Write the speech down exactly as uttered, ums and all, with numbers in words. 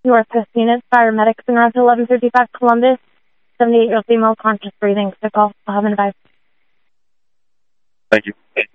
Northwest unit, paramedics in Route eleven fifty-five Columbus, seventy-eight-year-old female conscious breathing, sick call, I'll have an advice. Thank you.